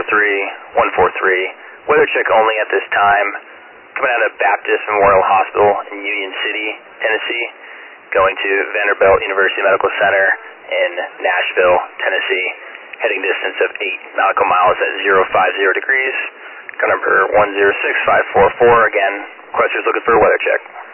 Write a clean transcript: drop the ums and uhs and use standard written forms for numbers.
143. Weather check only at this time. Coming out of Baptist Memorial Hospital in Union City, Tennessee. Going to Vanderbilt University Medical Center in Nashville, Tennessee. Heading distance of 8 nautical miles at 050 degrees. Car number 106544. Again, requesters looking for a weather check.